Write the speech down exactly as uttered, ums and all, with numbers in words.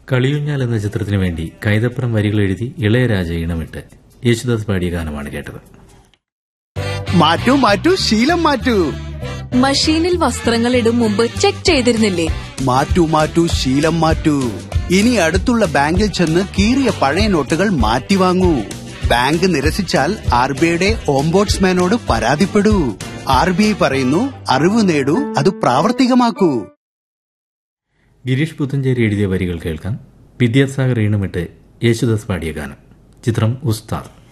കളിയുഞ്ഞാൽ എന്ന ചിത്രത്തിനു വേണ്ടി കൈതപ്രം വരികൾ എഴുതി ഇളയരാജ ഈണമിട്ട് യേശുദാസ് പാടിയ ഗാനമാണ് കേട്ടത്. മാറ്റൂ മാറ്റൂ ശീലം മാറ്റൂ. മഷീനിൽ വസ്ത്രങ്ങൾ ഇടും മുമ്പ് ചെക്ക് ചെയ്തിരുന്നില്ലേ? മാറ്റൂ മാറ്റൂ ശീലം മാറ്റൂ. ഇനി അടുത്തുള്ള ബാങ്കിൽ ചെന്ന് കീറിയ പഴയ നോട്ടുകൾ മാറ്റി വാങ്ങൂ. ബാങ്ക് നിരസിച്ചാൽ ആർ ബി ഐയുടെ ഓംബോഡ്സ്മാനോട് പരാതിപ്പെടൂ. ആർ ബി ഐ പറയുന്നു, അറിവ് നേടൂ, അത് പ്രാവർത്തികമാക്കൂ. ഗിരീഷ് പുത്തഞ്ചേരി എഴുതിയ വരികൾ കേൾക്കാം. വിദ്യാസാഗർ ഈണമിട്ട് യേശുദാസ് പാടിയ ഗാനം. ചിത്രം ഉസ്താദ്.